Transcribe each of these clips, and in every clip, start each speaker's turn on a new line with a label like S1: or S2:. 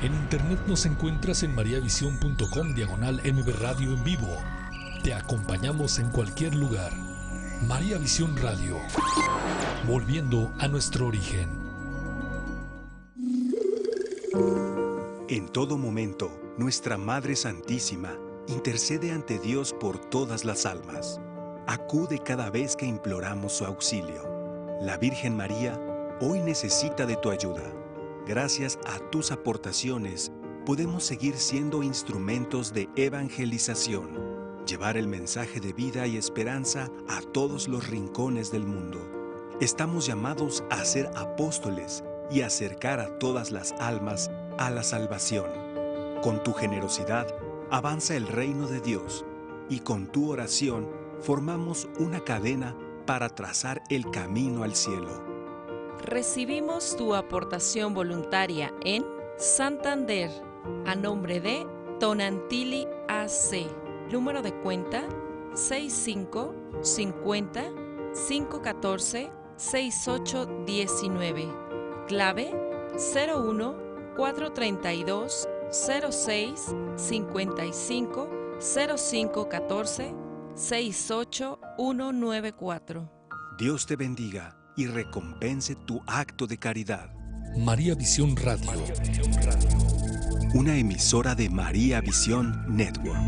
S1: En internet nos encuentras en mariavision.com/MB Radio en vivo. Te acompañamos en cualquier lugar. María Visión Radio, volviendo a nuestro origen.
S2: En todo momento, nuestra Madre Santísima intercede ante Dios por todas las almas. Acude cada vez que imploramos su auxilio. La Virgen María hoy necesita de tu ayuda. Gracias a tus aportaciones, podemos seguir siendo instrumentos de evangelización, llevar el mensaje de vida y esperanza a todos los rincones del mundo. Estamos llamados a ser apóstoles y acercar a todas las almas a la salvación. Con tu generosidad, avanza el reino de Dios, y con tu oración formamos una cadena para trazar el camino al cielo.
S3: Recibimos tu aportación voluntaria en Santander, a nombre de Tonantili AC. Número de cuenta 6550-514-6819. Clave 01-432-06-55-0514-68194.
S2: Dios te bendiga y recompense tu acto de caridad.
S1: María Visión Radio.
S2: Una emisora de María Visión Network.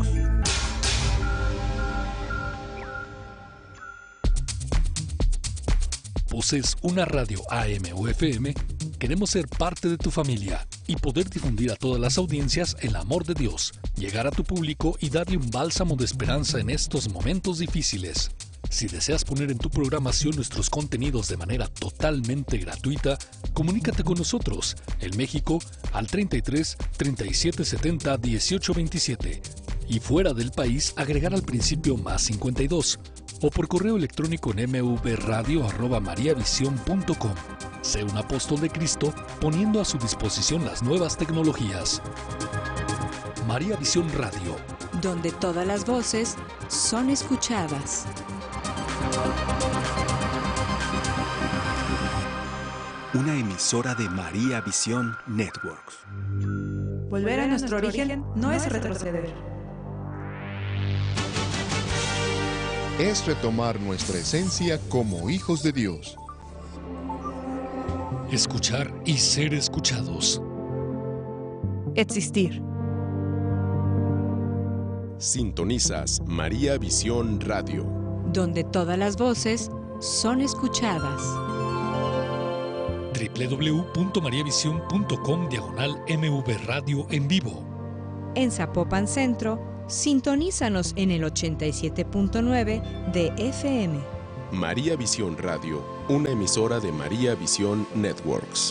S1: ¿Posees una radio AM o FM? Queremos ser parte de tu familia y poder difundir a todas las audiencias el amor de Dios, llegar a tu público y darle un bálsamo de esperanza en estos momentos difíciles. Si deseas poner en tu programación nuestros contenidos de manera totalmente gratuita, comunícate con nosotros en México al 33 37 70 18 27 y fuera del país agregar al principio +52 o por correo electrónico en mvradio@mariavision.com. Sé un apóstol de Cristo poniendo a su disposición las nuevas tecnologías. María Visión Radio,
S4: donde todas las voces son escuchadas.
S2: Una emisora de María Visión Networks.
S5: Volver a nuestro origen no es retroceder.
S6: Es retomar nuestra esencia como hijos de Dios.
S1: escuchar y ser escuchados.
S5: Existir.
S6: Sintonizas María Visión Radio,
S4: donde todas las voces son escuchadas.
S1: www.mariavision.com/MV Radio en vivo.
S4: En Zapopan Centro, sintonízanos en el 87.9 de FM.
S6: María Visión Radio, una emisora de María Visión Networks.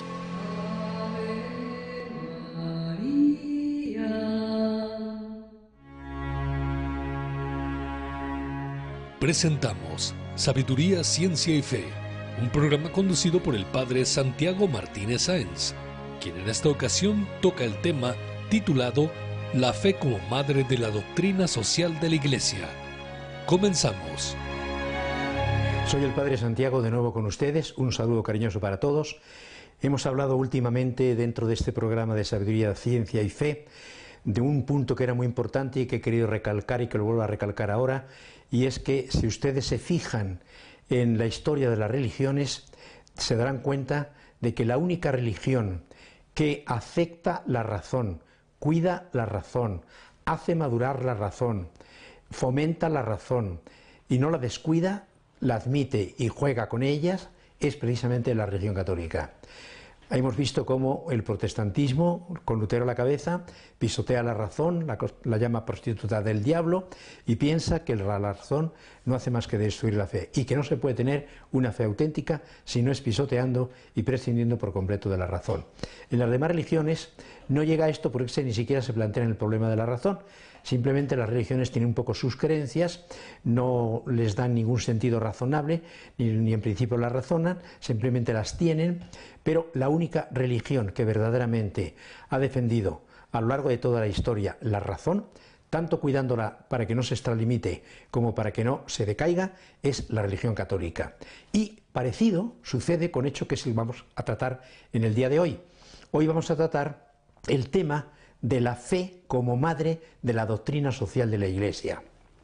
S1: Presentamos Sabiduría, Ciencia y Fe, un programa conducido por el Padre Santiago Martínez Sáenz, quien en esta ocasión toca el tema titulado La fe como madre de la doctrina social de la Iglesia. Comenzamos.
S7: Soy el Padre Santiago de nuevo con ustedes, un saludo cariñoso para todos. Hemos hablado últimamente dentro de este programa de Sabiduría, Ciencia y Fe de un punto que era muy importante y que he querido recalcar y que lo vuelvo a recalcar ahora, y es que si ustedes se fijan en la historia de las religiones, se darán cuenta de que la única religión que acepta la razón, cuida la razón, hace madurar la razón, fomenta la razón y no la descuida, la admite y juega con ellas, es precisamente la religión católica. Hemos visto cómo el protestantismo, con Lutero a la cabeza, pisotea la razón, la llama prostituta del diablo y piensa que la razón no hace más que destruir la fe y que no se puede tener una fe auténtica si no es pisoteando y prescindiendo por completo de la razón. En las demás religiones no llega a esto porque ni siquiera se plantean el problema de la razón. Simplemente las religiones tienen un poco sus creencias, no les dan ningún sentido razonable, ni en principio las razonan, simplemente las tienen, pero la única religión que verdaderamente ha defendido a lo largo de toda la historia la razón, tanto cuidándola para que no se extralimite como para que no se decaiga, es la religión católica. Y parecido sucede con hecho que sí vamos a tratar en el día de hoy. Hoy vamos a tratar el tema de la fe como madre de la doctrina social de la Iglesia.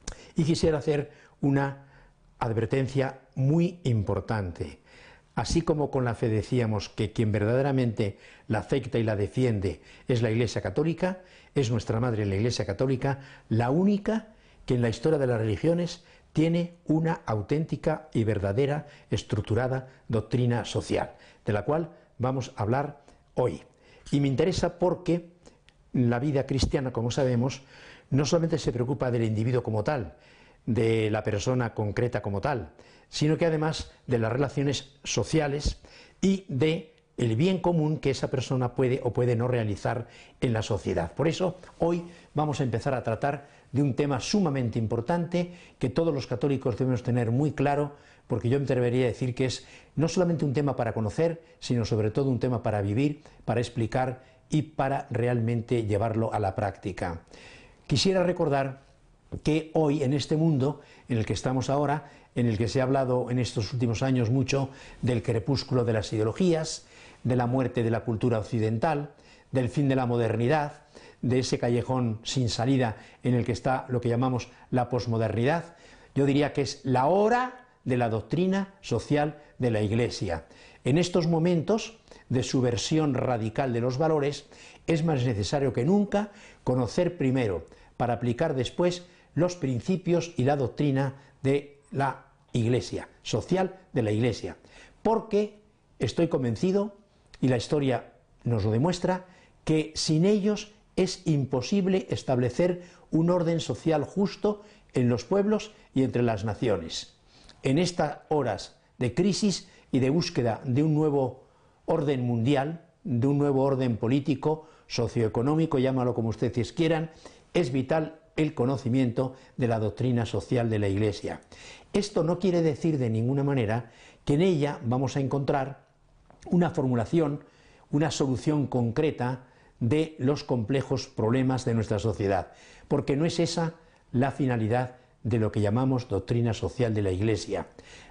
S7: Y quisiera hacer una advertencia muy importante. Así como con la fe decíamos que quien verdaderamente la acepta y la defiende es la Iglesia Católica, es nuestra madre la Iglesia Católica, la única que en la historia de las religiones tiene una auténtica y verdadera estructurada doctrina social, de la cual vamos a hablar hoy. Y me interesa porque la vida cristiana, como sabemos, no solamente se preocupa del individuo como tal, de la persona concreta como tal, sino que además de las relaciones sociales y de el bien común que esa persona puede o puede no realizar en la sociedad. Por eso, hoy vamos a empezar a tratar de un tema sumamente importante que todos los católicos debemos tener muy claro, porque yo me atrevería a decir que es no solamente un tema para conocer, sino sobre todo un tema para vivir, para explicar y para realmente llevarlo a la práctica. Quisiera recordar que hoy en este mundo en el que estamos ahora, en el que se ha hablado en estos últimos años mucho del crepúsculo de las ideologías, de la muerte de la cultura occidental, del fin de la modernidad, de ese callejón sin salida en el que está lo que llamamos la posmodernidad, yo diría que es la hora de la doctrina social de la Iglesia. En estos momentos de subversión radical de los valores, es más necesario que nunca conocer primero, para aplicar después, los principios y la doctrina de la Iglesia, social de la Iglesia. Porque estoy convencido, y la historia nos lo demuestra, que sin ellos es imposible establecer un orden social justo en los pueblos y entre las naciones. En estas horas de crisis y de búsqueda de un nuevo orden mundial, de un nuevo orden político, socioeconómico, llámalo como ustedes quieran, es vital el conocimiento de la doctrina social de la Iglesia. Esto no quiere decir de ninguna manera que en ella vamos a encontrar una formulación, una solución concreta de los complejos problemas de nuestra sociedad, porque no es esa la finalidad de lo que llamamos doctrina social de la Iglesia.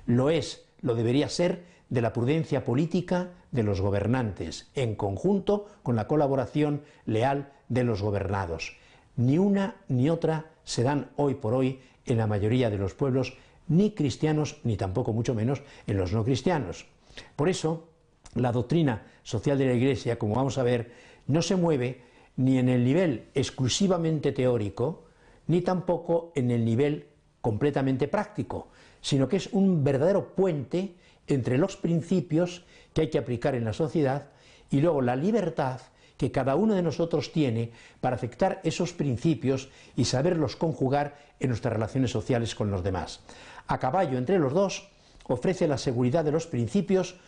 S7: Lo debería ser de la prudencia política de los gobernantes, en conjunto con la colaboración leal de los gobernados. Ni una ni otra se dan hoy por hoy en la mayoría de los pueblos, ni cristianos, ni tampoco mucho menos en los no cristianos. Por eso, la doctrina social de la Iglesia, como vamos a ver, no se mueve ni en el nivel exclusivamente teórico, ni tampoco en el nivel completamente práctico, sino que es un verdadero puente entre los principios que hay que aplicar en la sociedad y luego la libertad que cada uno de nosotros tiene para aceptar esos principios y saberlos conjugar en nuestras relaciones sociales con los demás. A caballo entre los dos ofrece la seguridad de los principios